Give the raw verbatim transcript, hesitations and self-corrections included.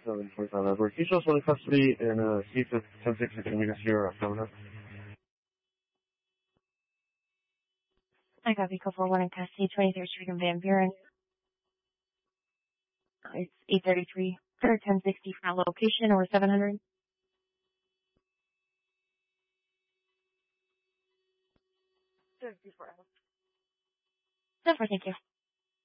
seven forty-five Edward. Can you show us one in custody and uh, see if the ten six is going to meet us here or Governor? I got vehicle four one in custody, twenty-third Street in Van Buren. Uh, It's eight thirty-three, or ten sixty for our location, or seven hundred. Seven before. That's for thank you.